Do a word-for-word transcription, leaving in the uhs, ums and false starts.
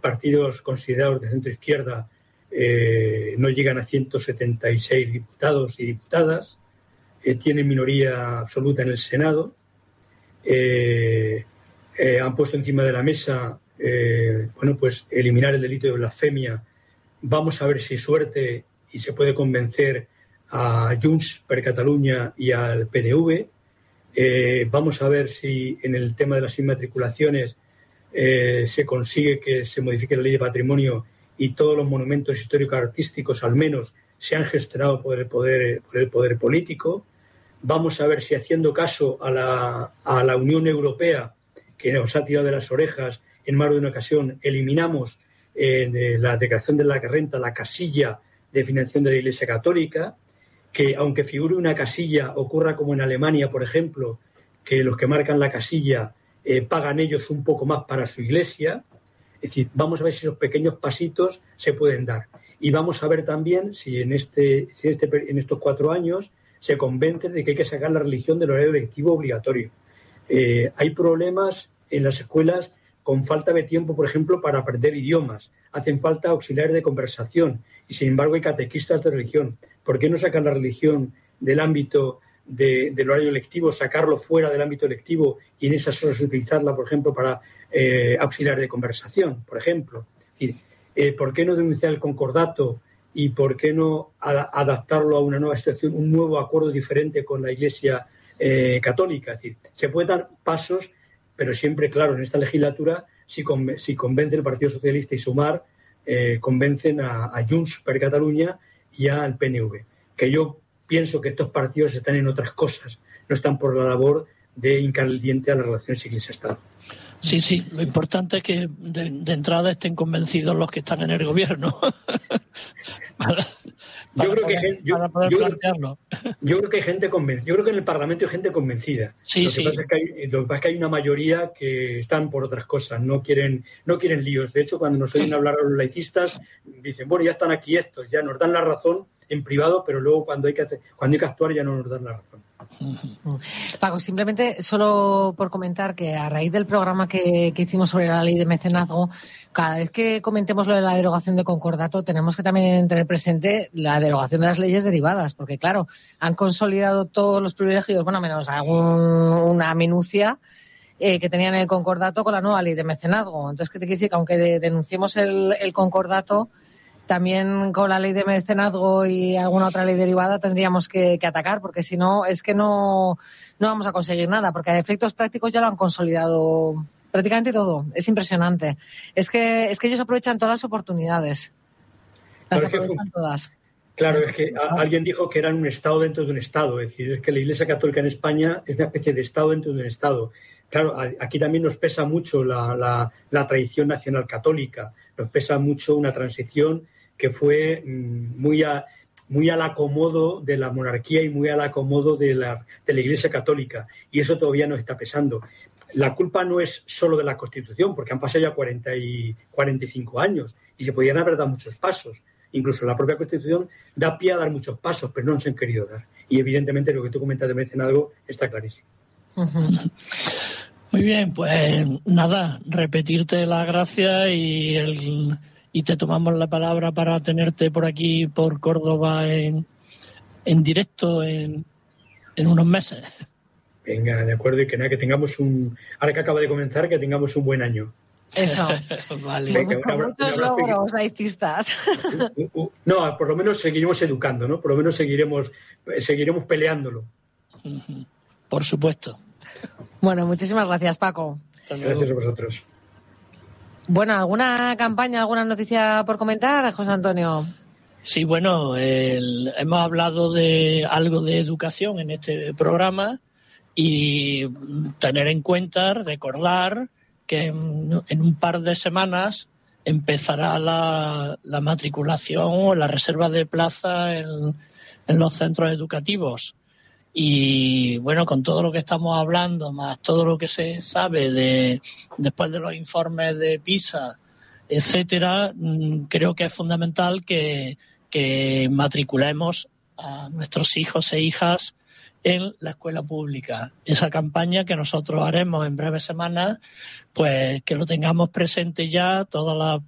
partidos considerados de centro-izquierda eh, no llegan a ciento setenta y seis diputados y diputadas, eh, tienen minoría absoluta en el Senado, eh, eh, han puesto encima de la mesa eh, bueno, pues eliminar el delito de blasfemia. Vamos a ver si hay suerte y se puede convencer a Junts per Catalunya y al P N V. Eh, vamos a ver si en el tema de las inmatriculaciones eh, se consigue que se modifique la ley de patrimonio y todos los monumentos históricos artísticos al menos sean gestionados por el poder, por el poder político. Vamos a ver si, haciendo caso a la, a la Unión Europea, que nos ha tirado de las orejas en más de una ocasión, eliminamos eh, de la declaración de la renta la casilla de financiación de la Iglesia Católica, que aunque figure una casilla, ocurra como en Alemania, por ejemplo, que los que marcan la casilla eh, pagan ellos un poco más para su iglesia. Es decir, vamos a ver si esos pequeños pasitos se pueden dar. Y vamos a ver también si en, este, si en, este, en estos cuatro años se convencen de que hay que sacar la religión del horario lectivo obligatorio. Eh, hay problemas en las escuelas con falta de tiempo, por ejemplo, para aprender idiomas. Hacen falta auxiliares de conversación y, sin embargo, hay catequistas de religión. ¿Por qué no sacar la religión del ámbito de, del horario lectivo, sacarlo fuera del ámbito lectivo y en esas horas utilizarla, por ejemplo, para eh, auxiliar de conversación, por ejemplo? Es decir, eh, ¿por qué no denunciar el concordato y por qué no a, adaptarlo a una nueva situación, un nuevo acuerdo diferente con la Iglesia eh, Católica? Es decir, se pueden dar pasos, pero siempre, claro, en esta legislatura, si, con, si convence el Partido Socialista y Sumar, eh, convencen a, a Junts per Catalunya y al P N V, que yo pienso que estos partidos están en otras cosas, no están por la labor de hincar el diente a las relaciones Iglesia-Estado. Sí, sí, lo importante es que de, de entrada estén convencidos los que están en el gobierno. para, para yo creo poder, que yo, para poder yo, plantearlo. Yo creo que hay gente convencida. Yo creo que en el Parlamento hay gente convencida. Sí, lo, que sí. pasa es que hay, lo que pasa es que hay una mayoría que están por otras cosas, no quieren, no quieren líos. De hecho, cuando nos oyen hablar a los laicistas, dicen, bueno, ya están aquí estos, ya nos dan la razón en privado, pero luego cuando hay que hacer, cuando hay que actuar ya no nos dan la razón. Paco, simplemente solo por comentar que a raíz del programa que, que hicimos sobre la ley de mecenazgo, cada vez que comentemos lo de la derogación de concordato, tenemos que también tener presente la derogación de las leyes derivadas, porque claro, han consolidado todos los privilegios, bueno, menos algún, una minucia eh, que tenían el concordato con la nueva ley de mecenazgo. Entonces, ¿qué te quiere decir? Que aunque de, denunciemos el, el concordato, también con la ley de mecenazgo y alguna otra ley derivada tendríamos que, que atacar, porque si no, es que no, no vamos a conseguir nada, porque a efectos prácticos ya lo han consolidado prácticamente todo. Es impresionante. Es que, es que ellos aprovechan todas las oportunidades. Las claro, aprovechan que, todas. Claro, es que a, alguien dijo que eran un Estado dentro de un Estado. Es decir, es que la Iglesia Católica en España es una especie de Estado dentro de un Estado. Claro, aquí también nos pesa mucho la, la, la tradición nacional católica. Nos pesa mucho una transición que fue muy, a, muy al acomodo de la monarquía y muy al acomodo de la, de la Iglesia Católica. Y eso todavía nos está pesando. La culpa no es solo de la Constitución, porque han pasado ya cuarenta y, cuarenta y cinco años y se podían haber dado muchos pasos. Incluso la propia Constitución da pie a dar muchos pasos, pero no se han querido dar. Y evidentemente lo que tú comentas de mecenazgo está clarísimo. Muy bien, pues nada, repetirte las gracias y el... y te tomamos la palabra para tenerte por aquí, por Córdoba, en, en directo en, en unos meses. Venga, de acuerdo, y que nada, que tengamos un... Ahora que acaba de comenzar, que tengamos un buen año. Eso. Vale. Venga, un abra- muchos un abrazo. logros laicistas. Uh, uh, No, por lo menos seguiremos educando, ¿no? Por lo menos seguiremos, seguiremos peleándolo. Por supuesto. Bueno, muchísimas gracias, Paco. Gracias a vosotros. Bueno, ¿alguna campaña, alguna noticia por comentar, José Antonio? Sí, bueno, el, hemos hablado de algo de educación en este programa y tener en cuenta, recordar que en, en un par de semanas empezará la, la matriculación o la reserva de plaza en, en los centros educativos. Y bueno, con todo lo que estamos hablando, más todo lo que se sabe de después de los informes de PISA, etcétera, creo que es fundamental que, que matriculemos a nuestros hijos e hijas en la escuela pública. Esa campaña que nosotros haremos en breves semanas, pues que lo tengamos presente ya, todas las